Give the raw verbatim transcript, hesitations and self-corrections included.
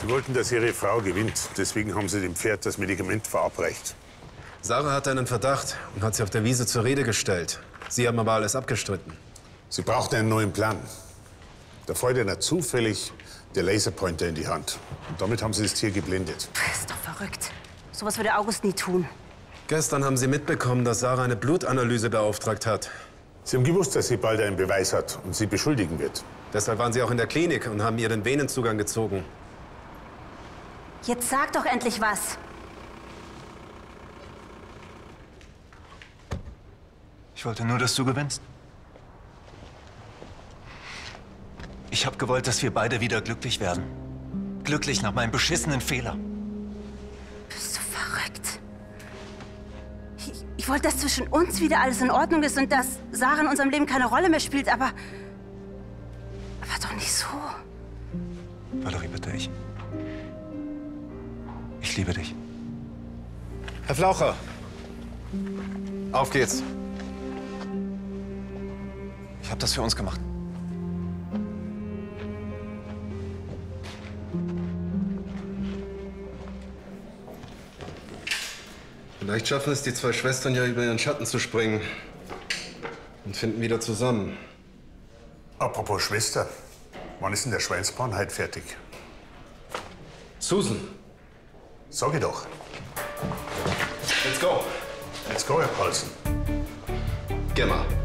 Sie wollten, dass Ihre Frau gewinnt. Deswegen haben Sie dem Pferd das Medikament verabreicht. Sarah hatte einen Verdacht und hat sie auf der Wiese zur Rede gestellt. Sie haben aber alles abgestritten. Sie braucht einen neuen Plan. Da fällt Ihnen zufällig der Laserpointer in die Hand. Und damit haben Sie das Tier geblendet. Das ist doch verrückt. Sowas würde August nie tun. Gestern haben Sie mitbekommen, dass Sarah eine Blutanalyse beauftragt hat. Sie haben gewusst, dass sie bald einen Beweis hat und sie beschuldigen wird. Deshalb waren Sie auch in der Klinik und haben ihr den Venenzugang gezogen. Jetzt sag doch endlich was. Ich wollte nur, dass du gewinnst. Ich habe gewollt, dass wir beide wieder glücklich werden. Glücklich nach meinem beschissenen Fehler. Bist du verrückt? Ich, ich wollte, dass zwischen uns wieder alles in Ordnung ist und dass Sarah in unserem Leben keine Rolle mehr spielt, aber... Aber doch nicht so. Valerie, bitte, ich... Ich liebe dich. Herr Flaucher, auf geht's. Ich habe das für uns gemacht. Vielleicht schaffen es die zwei Schwestern ja, über ihren Schatten zu springen. Und finden wieder zusammen. Apropos Schwester, wann ist denn der Schweinsbraten heute fertig? Susan. Sag ich doch. Let's go. Let's go, Herr Paulsen. Geh mal.